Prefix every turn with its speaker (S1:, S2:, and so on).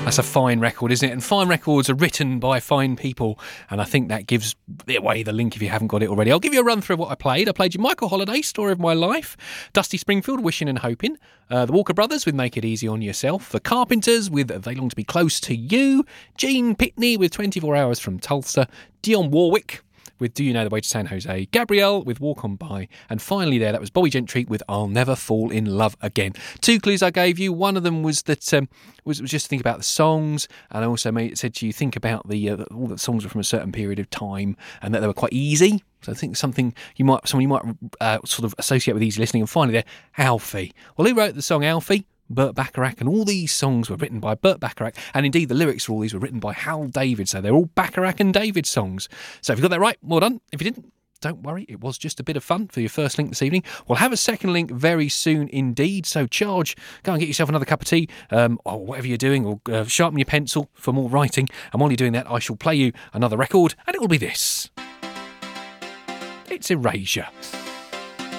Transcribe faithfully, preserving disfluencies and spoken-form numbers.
S1: That's a fine record, isn't it? And fine records are written by fine people, and I think that gives away the link if you haven't got it already. I'll give you a run through of what I played. I played you Michael Holiday, Story of My Life, Dusty Springfield, Wishing and Hoping, uh, the Walker Brothers with Make It Easy on Yourself, the Carpenters with They Long to Be Close to You, Gene Pitney with twenty-four hours from Tulsa, Dionne Warwick with Do You Know the Way to San Jose, Gabrielle with Walk On By, and finally there, that was Bobby Gentry with I'll Never Fall in Love Again. Two clues I gave you. One of them was that um, was, was just to think about the songs, and I also made, said to you think about the uh, all the songs were from a certain period of time and that they were quite easy. So I think something you might someone you might uh, sort of associate with easy listening. And finally there, Alfie. Well, who wrote the song Alfie? Burt Bacharach, and all these songs were written by Burt Bacharach, and indeed the lyrics for all these were written by Hal David, so they're all Bacharach and David songs. So if you got that right, well done. If you didn't, don't worry, it was just a bit of fun for your first link this evening. We'll have a second link very soon indeed, so charge, go and get yourself another cup of tea, um, or whatever you're doing, or uh, sharpen your pencil for more writing, and while you're doing that, I shall play you another record, and it will be this. It's Erasure.